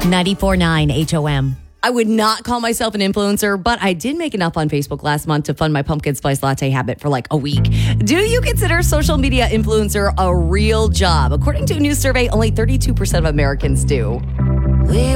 94.9 HOM. I would not call myself an influencer, but I did make enough on Facebook last month to fund my pumpkin spice latte habit for like a week. Do you consider social media influencer a real job? According to a new survey, only 32% of Americans do.